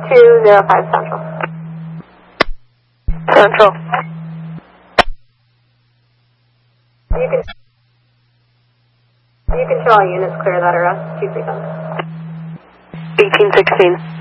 205 Central. Central. You can show all units clear that arrest. 237. 1816.